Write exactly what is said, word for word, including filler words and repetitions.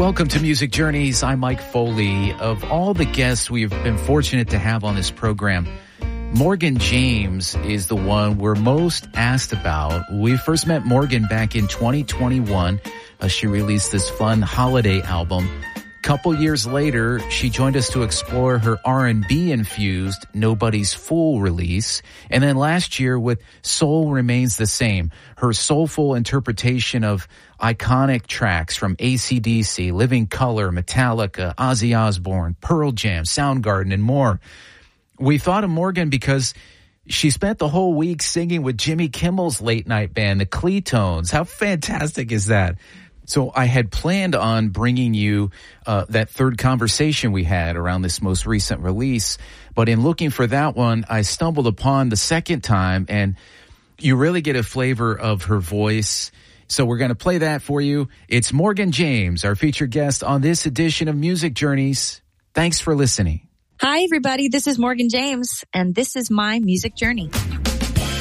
Welcome to Music Journeys. I'm Mike Foley. Of all the guests we've been fortunate to have on this program, Morgan James is the one we're most asked about. We first met Morgan back in twenty twenty-one. Uh, she released this fun holiday album. Couple years later, she joined us to explore her R and B-infused Nobody's Fool release. And then last year with Soul Remains the Same, her soulful interpretation of iconic tracks from A C D C, Living Colour, Metallica, Ozzy Osbourne, Pearl Jam, Soundgarden, and more. We thought of Morgan because she spent the whole week singing with Jimmy Kimmel's late-night band, the Cleetones. How fantastic is that? So I had planned on bringing you uh, that third conversation we had around this most recent release. But in looking for that one, I stumbled upon the second time, and you really get a flavor of her voice. So we're going to play that for you. It's Morgan James, our featured guest on this edition of Music Journeys. Thanks for listening. Hi, everybody. This is Morgan James, and this is my music journey.